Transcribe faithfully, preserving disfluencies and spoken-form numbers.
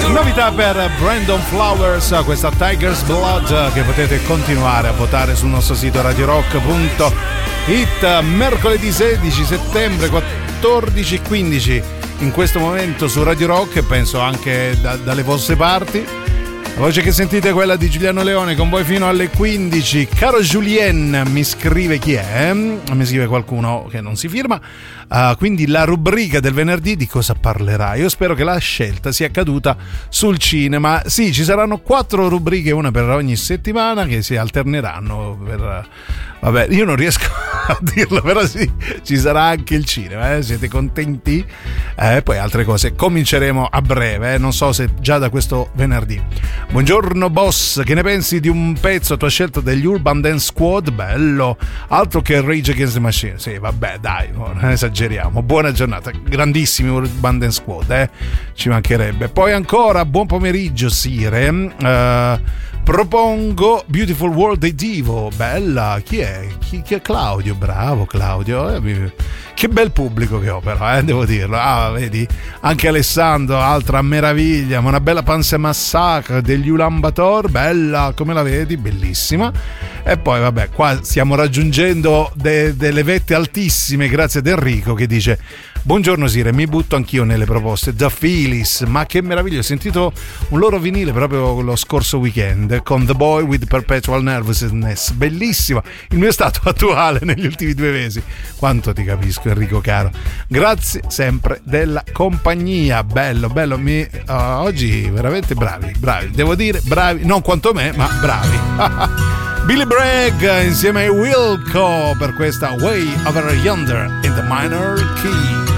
Novità per Brandon Flowers, questa Tiger's Blood, che potete continuare a votare sul nostro sito radio rock punto it. Mercoledì sedici settembre quattordici e quindici in questo momento su Radio Rock, e penso anche da, dalle vostre parti. La voce che sentite è quella di Giuliano Leone, con voi fino alle quindici. Caro Julien, mi scrive chi è? Mi scrive qualcuno che non si firma. Uh, quindi la rubrica del venerdì di cosa parlerà? Io spero che la scelta sia caduta sul cinema. Sì, ci saranno quattro rubriche, una per ogni settimana, che si alterneranno per... Vabbè, io non riesco a dirlo, però sì, ci sarà anche il cinema, eh? Siete contenti? Eh, poi altre cose cominceremo a breve, eh? Non so se già da questo venerdì. Buongiorno boss, che ne pensi di un pezzo a tua scelta degli Urban Dance Squad? Bello, altro che Rage Against the Machine. Sì, vabbè, dai, non esageriamo. Buona giornata, grandissimi Urban Dance Squad, eh? Ci mancherebbe. Poi ancora, buon pomeriggio Sire. Uh, propongo Beautiful World dei Divo. Bella, chi è? Chi, chi è Claudio? Bravo Claudio, eh, che bel pubblico che ho, però, eh, devo dirlo. Ah, vedi, anche Alessandro, altra meraviglia, ma una bella Panse Massacre degli Ulan Bator, bella, come la vedi? Bellissima. E poi vabbè, qua stiamo raggiungendo de- delle vette altissime, grazie ad Enrico che dice: buongiorno Sire, mi butto anch'io nelle proposte. Da Phyllis, ma che meraviglia, ho sentito un loro vinile proprio lo scorso weekend con The Boy with Perpetual Nervousness, bellissimo, il mio stato attuale negli ultimi due mesi. Quanto ti capisco Enrico caro, grazie sempre della compagnia. Bello, bello, mi, uh, oggi veramente bravi, bravi, devo dire bravi, non quanto me, ma bravi. Billy Bragg insieme a Wilco per questa Way Over Yonder in the Minor Key.